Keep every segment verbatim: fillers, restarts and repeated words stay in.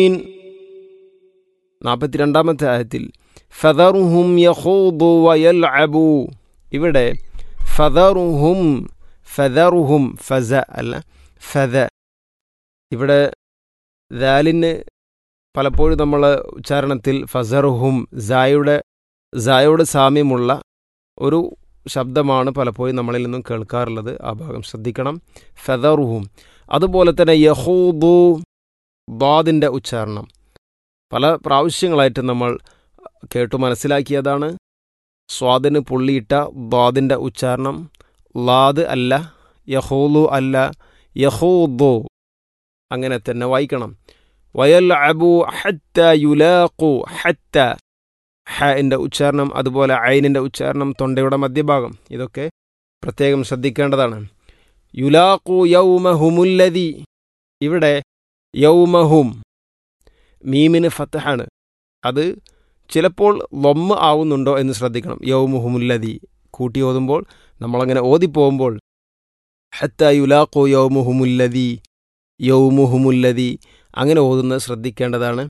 നാൽപ്പത്തിരണ്ടാമത്തെ ആയത്തിൽ ഫദറുഹും യഖൂദു വയൽഅബു. ഇവിടെ ഫദറുഹും ഫദറുഹും ഫസ അല്ല ഫദ. ഇവിടെ ദാലിന് പലപ്പോഴും നമ്മൾ ഉച്ചാരണത്തിൽ ഫസറുഹും സായുടെ സായോട് സാമ്യമുള്ള ഒരു ശബ്ദമാണ് പലപ്പോഴും നമ്മളിൽ നിന്നും കേൾക്കാറുള്ളത്. ആ ഭാഗം ശ്രദ്ധിക്കണം. ഫദറുഹും. അതുപോലെ തന്നെ യഖൂദു ദ്വാദിൻ്റെ ഉച്ചാരണം പല പ്രാവശ്യങ്ങളായിട്ട് നമ്മൾ കേട്ടു മനസ്സിലാക്കിയതാണ്. സ്വാദിന് പുള്ളിയിട്ട ദ്വാദിൻ്റെ ഉച്ചാരണം ലാദ് അല്ല, യഖൂലു അല്ല, യഖൂദു അങ്ങനെ തന്നെ വായിക്കണം. വയൽഅബു ഹത്ത യുലാഖു. ഹത്ത ഹൻ്റെ ഉച്ചാരണം, അതുപോലെ ഐനിൻ്റെ ഉച്ചാരണം, തൊണ്ടയുടെ മധ്യഭാഗം, ഇതൊക്കെ പ്രത്യേകം ശ്രദ്ധിക്കേണ്ടതാണ്. യുലാഖു യൗമഹുമുല്ലദി. ഇവിടെ യൗമഹും മീമിന് ഫത്ഹാണ്. അത് ചിലപ്പോൾ ലൊമ്മ് ആവുന്നുണ്ടോ എന്ന് ശ്രദ്ധിക്കണം. യൗമുഹുമുല്ലദി കൂട്ടി ഓതുമ്പോൾ നമ്മളങ്ങനെ ഓതിപ്പോകുമ്പോൾ ഹത്ത യുലാഖു യൗമുഹുമുല്ലദി യൗമുഹുമുല്ലദി അങ്ങനെ ഓതുന്നത് ശ്രദ്ധിക്കേണ്ടതാണ്.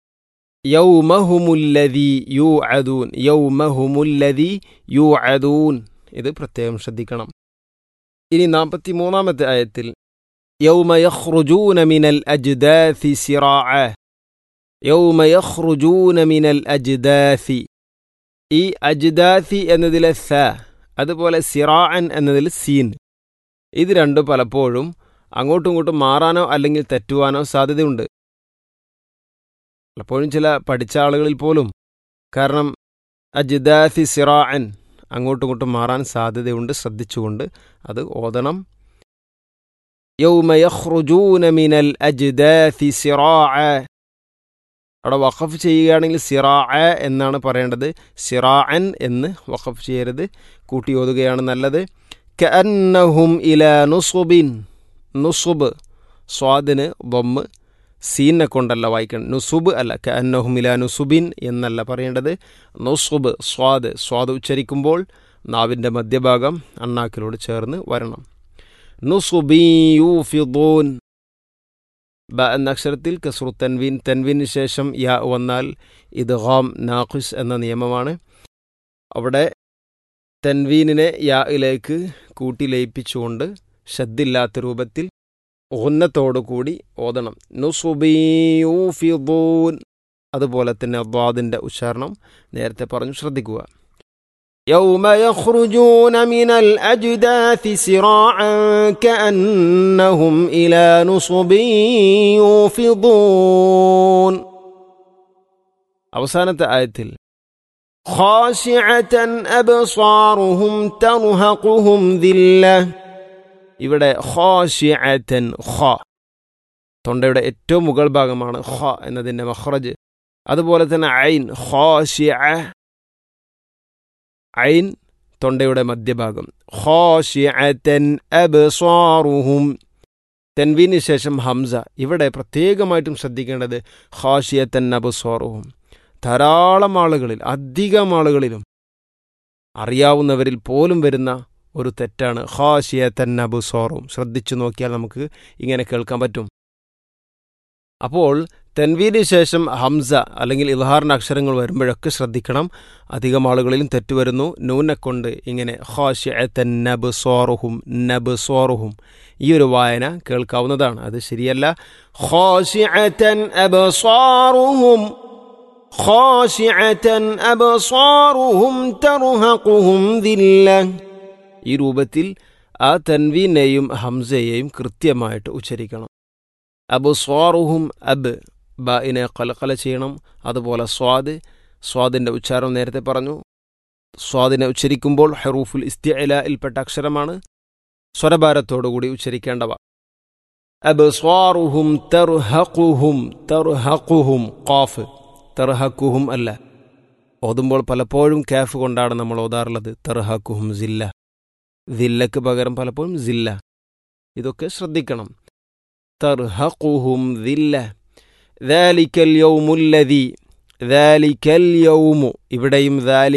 യൗമഹുമുല്ലദി യുഅദൂൻ യൗമഹുമുല്ലദി യുഅദൂൻ ഇത് പ്രത്യേകം ശ്രദ്ധിക്കണം. ഇനി നാൽപ്പത്തി മൂന്നാമത്തെ ആയത്തിൽ യൗമ യഖ്റുജൂന മിനൽ അജ്ദാസി സിറാഅ. യൗമ യഖ്റുജൂന മിനൽ അജ്ദാസി. ഈ അജ്ദാസി എന്നതിലെ സ, അതുപോലെ സിറാഅൻ എന്നതിൽ സീൻ, ഇത് രണ്ടും പലപ്പോഴും അങ്ങോട്ടും ഇങ്ങോട്ടും മാറാനോ അല്ലെങ്കിൽ തെറ്റുവാനോ സാധ്യതയുണ്ട്. പലപ്പോഴും ചില പഠിച്ച ആളുകളിൽ പോലും കാരണം അജ്ദാസി സിറാഅൻ അങ്ങോട്ടും ഇങ്ങോട്ടും മാറാൻ സാധ്യതയുണ്ട്. ശ്രദ്ധിച്ചുകൊണ്ട് അത് ഓതണം. യൗമ യഖ്റുജൂന മിനൽ അജ്ദാസി സിറാഅ. അവിടെ വഖഫ് ചെയ്യുകയാണെങ്കിൽ സിറാഅ എന്നാണ് പറയേണ്ടത്. സിറാഅൻ എന്ന് വഖഫ് ചെയ്യരുത്, കൂട്ടി ഓതുകയാണ് നല്ലത്. കഅന്നഹും ഇലാ നുസുബിൻ. നുസുബ് സ്വാദിന് ദമ്മ്, സീനെ കൊണ്ടല്ല വായിക്കണം. നുസുബ് അല്ല, കഅന്നഹും ഇലാ നുസുബിൻ എന്നല്ല പറയേണ്ടത്. നുസുബ് സ്വാദ്. സ്വാദ് ഉച്ചരിക്കുമ്പോൾ നാവിൻ്റെ മധ്യഭാഗം അണ്ണാക്കിലോട് ചേർന്ന് വരണം. നുസുബി യൂഫിദൂൻ. ബ എന്ന അക്ഷരത്തിൽ കസ്റു തൻവീൻ. തൻവീന് ശേഷം യാ വന്നാൽ ഇദ്ഗാം നാഖിസ് എന്ന നിയമമാണ്. അവിടെ തൻവീനിനെ യായിലേക്ക് കൂട്ടി ലയിപ്പിച്ചുകൊണ്ട് ശദ്ദില്ലാത്ത രൂപത്തിൽ ഉന്നത്തോടുകൂടി ഓതണം. നുസുബി യൂഫിദൂൻ. അതുപോലെ തന്നെ ദ്വാദിൻ്റെ ഉച്ചാരണം നേരത്തെ പറഞ്ഞു ശ്രദ്ധിക്കുക. യൗമ യഖ്റുജൂന മിനൽ അജ്ദാസി സിറാഅൻ കഅന്നഹും ഇലാ നുസുബി യൂഫിദൂൻ. അവസാനത്തെ ആയത്തിൽ ഖാശിഅതൻ അബ്സാറുഹും തർഹഖുഹും ദില്ല. ഇവിടെ ഖാശിഅതൻ ഖ തൊണ്ടയുടെ ഏറ്റവും മുകൾ ഭാഗമാണ് ഖ എന്നതിൻ്റെ മഖ്റജ്. അതുപോലെ തന്നെ ഐൻ ഖാശിഅ, ഐൻ തൊണ്ടയുടെ മധ്യഭാഗം. ഖാശിഅതൻ അബ്സാറുഹും. തൻവീന് ശേഷം ഹംസ. ഇവിടെ പ്രത്യേകമായിട്ടും ശ്രദ്ധിക്കേണ്ടത് ഖാശിഅതൻ അബ്സാറുഹും. ധാരാളം ആളുകളിൽ, അധികം ആളുകളിലും അറിയാവുന്നവരിൽ പോലും വരുന്ന ഒരു തെറ്റാണ് ഖാശിയതൻ അബ്സാറുഹും. ശ്രദ്ധിച്ചു നോക്കിയാൽ നമുക്ക് ഇങ്ങനെ കേൾക്കാൻ പറ്റും. അപ്പോൾ തൻവീന് ശേഷം ഹംസ അല്ലെങ്കിൽ ഇദ്ഹാറിൻ്റെ അക്ഷരങ്ങൾ വരുമ്പോഴൊക്കെ ശ്രദ്ധിക്കണം. അധികം ആളുകളിലും തെറ്റുവരുന്നു. നൂനെ കൊണ്ട് ഇങ്ങനെ ഖാശിയതൻ അബ്സാറുഹും നബ്സാറുഹും ഈ ഒരു വായന കേൾക്കാവുന്നതാണ്. അത് ശരിയല്ല. ഖാശിയതൻ അബ്സാറുഹും ഖാശിഅതൻ അബ്സാറുഹും തർഹഖുഹും ദില്ല. ഈ രൂപത്തിൽ ആ തൻവീനെയും ഹംസയെയും കൃത്യമായിട്ട് ഉച്ചരിക്കണം. അബ്സാറുഹും അബ് ബാഇനെ ഖലഖല ചെയ്യണം. അതുപോലെ സ്വാദ്, സ്വാദിൻ്റെ ഉച്ചാരണം നേരത്തെ പറഞ്ഞു. സ്വാദിനെ ഉച്ചരിക്കുമ്പോൾ ഹറൂഫുൽ ഇസ്തിഅലാഇൽപ്പെട്ട അക്ഷരമാണ്. സ്വരഭാരത്തോടുകൂടി ഉച്ചരിക്കേണ്ടവ. അബ്സാറുഹും തർഹഖുഹും തർഹഖുഹും ഖാഫ്, തർഹഖുഹും അല്ല. ഓതുമ്പോൾ പലപ്പോഴും കാഫ് കൊണ്ടാണ് നമ്മൾ ഓതാറുള്ളത്. തർഹഖുഹും സില്ല, ദില്ലക്ക് പകരം പലപ്പോഴും സില്ല. ഇതൊക്കെ ശ്രദ്ധിക്കണം. തർഹഖുഹും ദില്ല. ദാലിക്കൽ യൗമുല്ലദി. ദാലിക്കൽ യൗമു. ഇവിടെയും